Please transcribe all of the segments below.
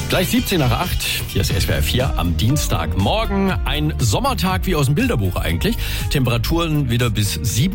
Gleich 17 nach 8, hier ist SWR 4 am Dienstagmorgen. Ein Sommertag wie aus dem Bilderbuch eigentlich. Temperaturen wieder bis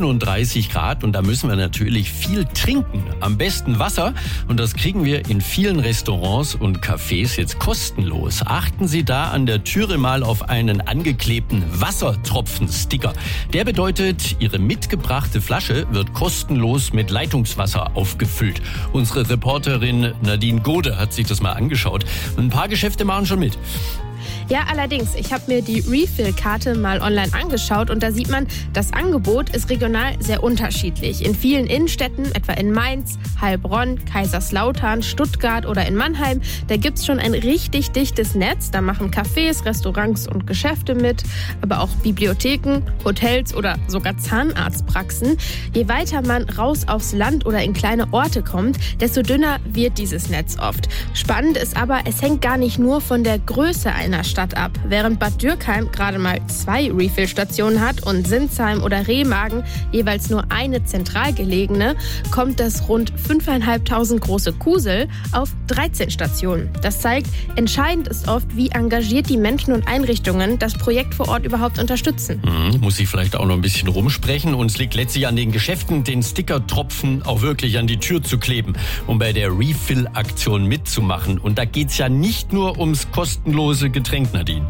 37 Grad und da müssen wir natürlich viel trinken. Am besten Wasser und das kriegen wir in vielen Restaurants und Cafés jetzt kostenlos. Achten Sie da an der Türe mal auf einen angeklebten Wassertropfen-Sticker. Der bedeutet, Ihre mitgebrachte Flasche wird kostenlos mit Leitungswasser aufgefüllt. Unsere Reporterin Nadine Gode hat sich das mal angeschaut. Ein paar Geschäfte machen schon mit. Ja, allerdings. Ich habe mir die Refill-Karte mal online angeschaut und da sieht man, das Angebot ist regional sehr unterschiedlich. In vielen Innenstädten, etwa in Mainz, Heilbronn, Kaiserslautern, Stuttgart oder in Mannheim, da gibt's schon ein richtig dichtes Netz. Da machen Cafés, Restaurants und Geschäfte mit, aber auch Bibliotheken, Hotels oder sogar Zahnarztpraxen. Je weiter man raus aufs Land oder in kleine Orte kommt, desto dünner wird dieses Netz oft. Spannend ist aber, es hängt gar nicht nur von der Größe einer Stadt ab. Während Bad Dürkheim gerade mal 2 Refill-Stationen hat und Sinsheim oder Remagen jeweils nur eine zentral gelegene, kommt das rund 5.500 große Kusel auf 13 Stationen. Das zeigt, entscheidend ist oft, wie engagiert die Menschen und Einrichtungen das Projekt vor Ort überhaupt unterstützen. Muss ich vielleicht auch noch ein bisschen rumsprechen und es liegt letztlich an den Geschäften, den Stickertropfen auch wirklich an die Tür zu kleben, um bei der Refill-Aktion mitzumachen. Und da geht's ja nicht nur ums kostenlose Getränk, Nadine.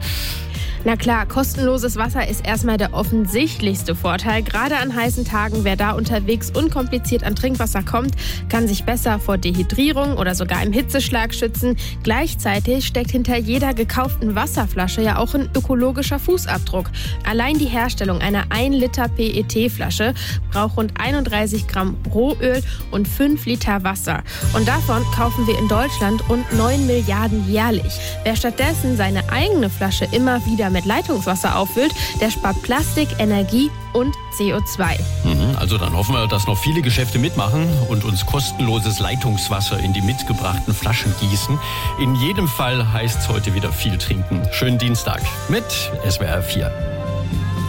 Na klar, kostenloses Wasser ist erstmal der offensichtlichste Vorteil. Gerade an heißen Tagen, wer da unterwegs unkompliziert an Trinkwasser kommt, kann sich besser vor Dehydrierung oder sogar im Hitzeschlag schützen. Gleichzeitig steckt hinter jeder gekauften Wasserflasche ja auch ein ökologischer Fußabdruck. Allein die Herstellung einer 1 Liter PET-Flasche braucht rund 31 Gramm Rohöl und 5 Liter Wasser. Und davon kaufen wir in Deutschland rund 9 Milliarden jährlich. Wer stattdessen seine eigene Flasche immer wieder mit Leitungswasser auffüllt, der spart Plastik, Energie und CO2. Also dann hoffen wir, dass noch viele Geschäfte mitmachen und uns kostenloses Leitungswasser in die mitgebrachten Flaschen gießen. In jedem Fall heißt es heute wieder viel trinken. Schönen Dienstag mit SWR 4.